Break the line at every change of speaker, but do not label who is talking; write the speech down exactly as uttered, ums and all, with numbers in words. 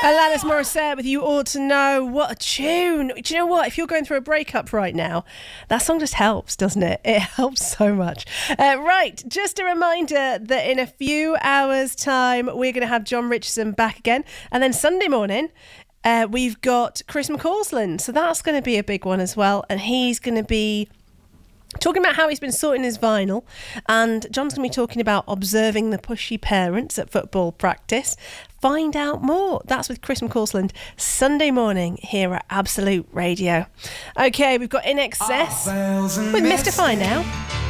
Alanis Morissette with You Ought to Know. What a tune. Do you know what? If you're going through a breakup right now, that song just helps, doesn't it? It helps so much. Uh, right, just a reminder that in a few hours' time, we're going to have John Richardson back again. And then Sunday morning, uh, we've got Chris McCausland. So that's going to be a big one as well. And he's going to be talking about how he's been sorting his vinyl, and John's going to be talking about observing the pushy parents at football practice. Find out more. That's with Chris McCausland Sunday morning here at Absolute Radio. Okay, we've got In Excess with Mystify now.